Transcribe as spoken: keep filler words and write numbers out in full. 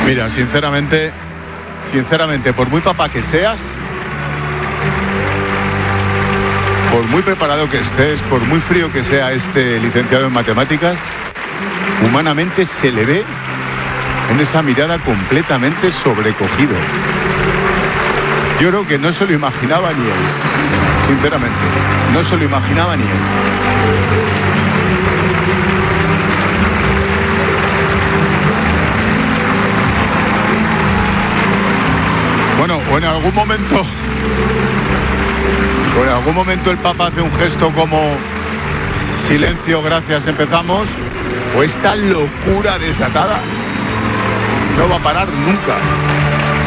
Mira, sinceramente, sinceramente, por muy papá que seas, por muy preparado que estés, por muy frío que sea este licenciado en matemáticas, humanamente se le ve en esa mirada completamente sobrecogido. Yo creo que no se lo imaginaba ni él, sinceramente, no se lo imaginaba ni él. Bueno, o en algún momento, o en algún momento el Papa hace un gesto como silencio, gracias, empezamos, o esta locura desatada no va a parar nunca.